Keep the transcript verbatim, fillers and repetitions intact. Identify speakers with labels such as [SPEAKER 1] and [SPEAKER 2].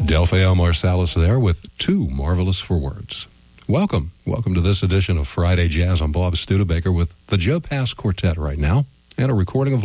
[SPEAKER 1] Delphia Marsalis there with Too Marvelous for Words. Welcome. Welcome to this edition of Friday Jazz. I'm Bob Studebaker with the Joe Pass Quartet right now and a recording of